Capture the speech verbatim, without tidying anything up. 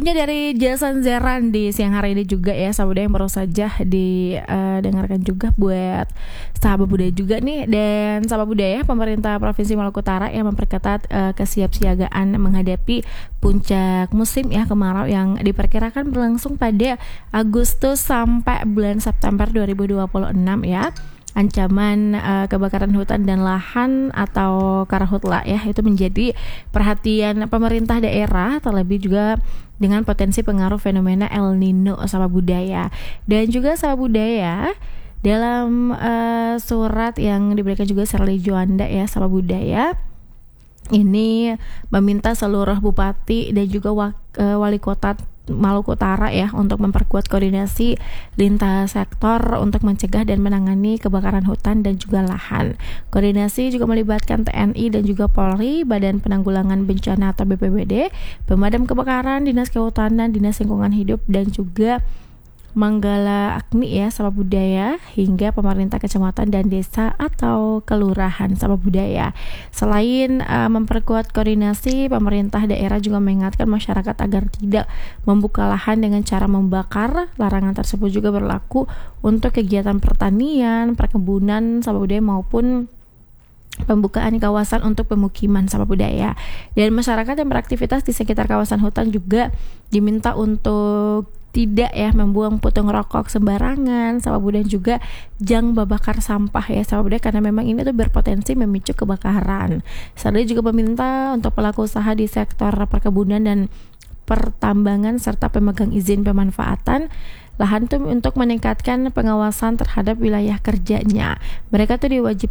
Ini dari Jason Zeran di siang hari ini juga ya, sahabat budaya yang baru saja didengarkan juga buat sahabat budaya juga nih. Dan sahabat budaya, pemerintah Provinsi Maluku Utara yang memperketat uh, kesiapsiagaan menghadapi puncak musim ya kemarau yang diperkirakan berlangsung pada Agustus sampai bulan September dua ribu dua puluh enam ya. Ancaman uh, kebakaran hutan dan lahan atau karhutla ya itu menjadi perhatian pemerintah daerah, terlebih juga dengan potensi pengaruh fenomena El Nino sahabat budaya. Dan juga sahabat budaya, dalam uh, surat yang diberikan juga Sherly Juanda ya sahabat budaya, ini meminta seluruh bupati dan juga wak- uh, wali kota Maluku Utara ya untuk memperkuat koordinasi lintas sektor untuk mencegah dan menangani kebakaran hutan dan juga lahan. Koordinasi juga melibatkan T N I dan juga Polri, Badan Penanggulangan Bencana atau B P B D, Pemadam Kebakaran, Dinas Kehutanan, Dinas Lingkungan Hidup, dan juga Manggala Agni ya sahabat budaya, hingga pemerintah kecamatan dan desa atau kelurahan sahabat budaya. Selain uh, memperkuat koordinasi, pemerintah daerah juga mengingatkan masyarakat agar tidak membuka lahan dengan cara membakar. Larangan tersebut juga berlaku untuk kegiatan pertanian, perkebunan sahabat budaya maupun pembukaan kawasan untuk pemukiman sahabat budaya. Dan masyarakat yang beraktivitas di sekitar kawasan hutan juga diminta untuk tidak ya membuang putung rokok sembarangan sahabat budaya, dan juga jangan membakar sampah ya sahabat budaya, karena memang ini tuh berpotensi memicu kebakaran. Serta juga meminta untuk pelaku usaha di sektor perkebunan dan pertambangan serta pemegang izin pemanfaatan lahan tuh untuk meningkatkan pengawasan terhadap wilayah kerjanya. Mereka tuh diwajibkan